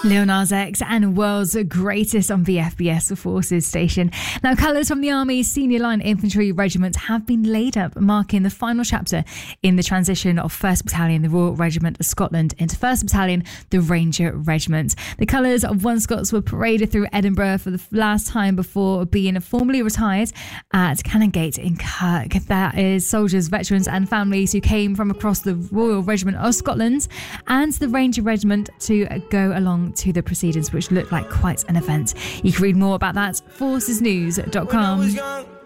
Lil Nas X and World's Greatest on the FBS Forces station. Now, colours from the Army's Senior Line Infantry Regiment have been laid up, marking the final chapter in the transition of 1st Battalion, the Royal Regiment of Scotland, into 1st Battalion, the Ranger Regiment. The colours of One Scots were paraded through Edinburgh for the last time before being formally retired at Canongate in Kirk. That is soldiers, veterans and families who came from across the Royal Regiment of Scotland and the Ranger Regiment to go along to the proceedings, which looked like quite an event. You can read more about that at forcesnews.com.